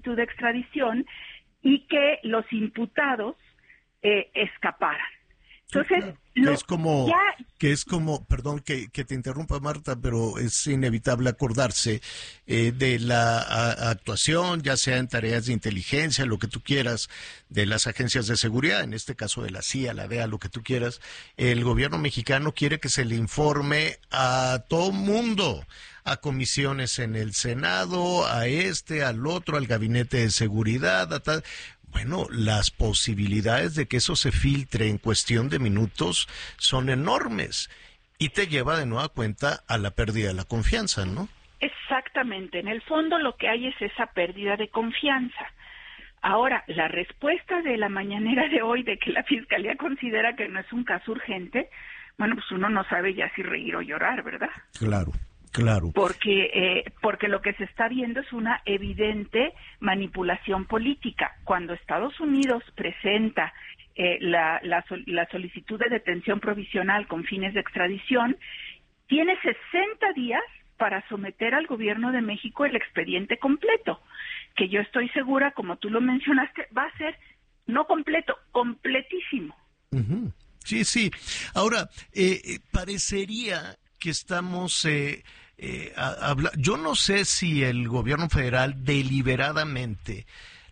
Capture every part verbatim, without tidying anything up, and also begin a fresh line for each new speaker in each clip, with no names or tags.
de extradición y que los imputados eh, escaparan. Entonces,
que
lo,
es como,
ya...
que es como, perdón que, que te interrumpa, Marta, pero es inevitable acordarse eh, de la a, actuación, ya sea en tareas de inteligencia, lo que tú quieras, de las agencias de seguridad, en este caso de la C I A, la D E A, lo que tú quieras. El gobierno mexicano quiere que se le informe a todo mundo, a comisiones en el Senado, a este, al otro, al gabinete de seguridad, a tal... Bueno, las posibilidades de que eso se filtre en cuestión de minutos son enormes y te lleva de nueva cuenta a la pérdida de la confianza, ¿no?
Exactamente. En el fondo lo que hay es esa pérdida de confianza. Ahora, la respuesta de la mañanera de hoy de que la Fiscalía considera que no es un caso urgente, bueno, pues uno no sabe ya si reír o llorar, ¿verdad?
Claro. Claro.
Porque, eh, porque lo que se está viendo es una evidente manipulación política. Cuando Estados Unidos presenta eh, la, la, la solicitud de detención provisional con fines de extradición, tiene sesenta días para someter al gobierno de México el expediente completo, que yo estoy segura, como tú lo mencionaste, va a ser no completo, completísimo.
Uh-huh. Sí, sí. Ahora, eh, parecería que estamos eh, eh, a, habla- yo no sé si el gobierno federal deliberadamente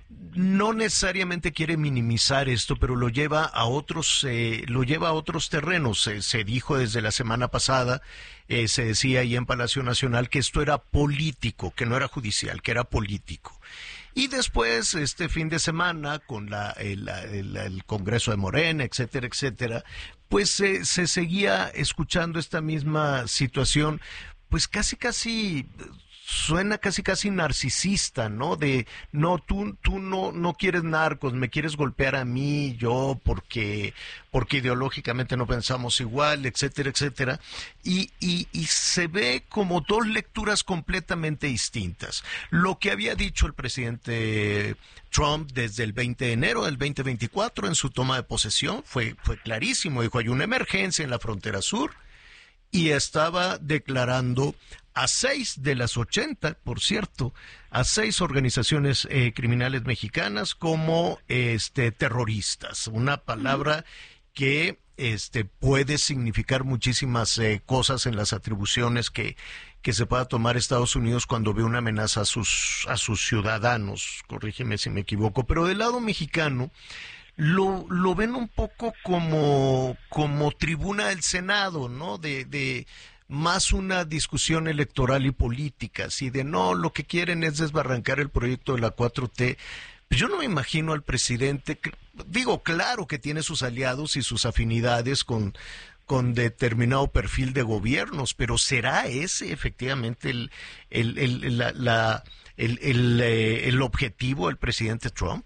no necesariamente quiere minimizar esto, pero lo lleva a otros, eh, lo lleva a otros terrenos. Se, se dijo desde la semana pasada, eh, se decía ahí en Palacio Nacional que esto era político, que no era judicial, que era político. Y después, este fin de semana, con la, el, el, el Congreso de Morena, etcétera, etcétera, pues eh, se seguía escuchando esta misma situación, pues casi, casi... suena casi casi narcisista, ¿no? De, no, tú, tú no, no quieres narcos, me quieres golpear a mí, yo, porque, porque ideológicamente no pensamos igual, etcétera, etcétera. Y, y, y se ve como dos lecturas completamente distintas. Lo que había dicho el presidente Trump desde el veinte de enero del veinte veinticuatro en su toma de posesión fue, fue clarísimo. Dijo, hay una emergencia en la frontera sur y estaba declarando a seis de las ochenta, por cierto, a seis organizaciones eh, criminales mexicanas como este terroristas, una palabra que este puede significar muchísimas eh, cosas en las atribuciones que que se pueda tomar Estados Unidos cuando ve una amenaza a sus a sus ciudadanos, corrígeme si me equivoco, pero del lado mexicano lo lo ven un poco como como tribuna del Senado, ¿no? De de más una discusión electoral y política, así de no, lo que quieren es desbarrancar el proyecto de la cuatro T. Yo no me imagino al presidente, digo, claro que tiene sus aliados y sus afinidades con, con determinado perfil de gobiernos, pero ¿será ese efectivamente el, el, el, la, la, el, el, eh, el objetivo del presidente Trump?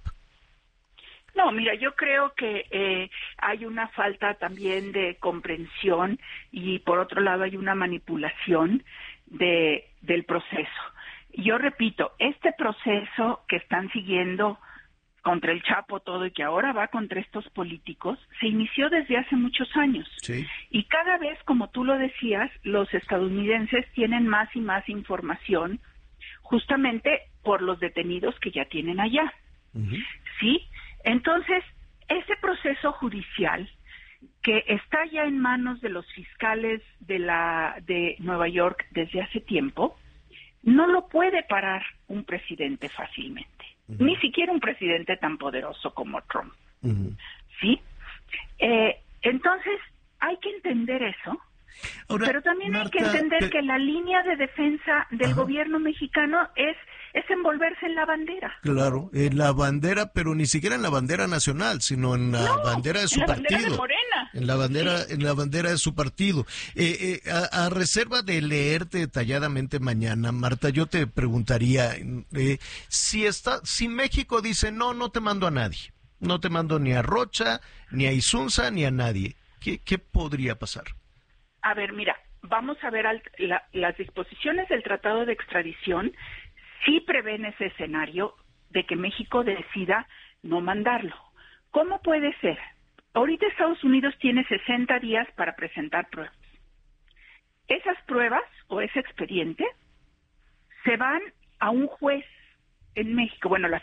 No, mira, yo creo que eh, hay una falta también de comprensión y por otro lado hay una manipulación de del proceso. Yo repito, este proceso que están siguiendo contra el Chapo todo y que ahora va contra estos políticos, se inició desde hace muchos años.
Sí.
Y cada vez, como tú lo decías, los estadounidenses tienen más y más información justamente por los detenidos que ya tienen allá. Uh-huh. ¿Sí? Entonces, ese proceso judicial que está ya en manos de los fiscales de la de Nueva York desde hace tiempo, no lo puede parar un presidente fácilmente, uh-huh. Ni siquiera un presidente tan poderoso como Trump. Uh-huh. ¿Sí? Eh, entonces, hay que entender eso. Ahora, pero también Marta, hay que entender te... que la línea de defensa del Ajá. gobierno mexicano es es envolverse en la bandera.
Claro, en la bandera, pero ni siquiera en la bandera nacional, sino en la
no,
bandera de su
en la
partido.
Bandera de Morena.
En la bandera, sí. en la bandera de su partido. Eh, eh, a, a reserva de leerte detalladamente mañana, Marta, yo te preguntaría eh, si está, si México dice no, no te mando a nadie, no te mando ni a Rocha, ni a Isunza, ni a nadie. ¿Qué, qué podría pasar?
A ver, mira, vamos a ver al, la, las disposiciones del Tratado de Extradición. Sí prevén ese escenario de que México decida no mandarlo. ¿Cómo puede ser? Ahorita Estados Unidos tiene sesenta días para presentar pruebas. Esas pruebas o ese expediente se van a un juez en México, bueno, la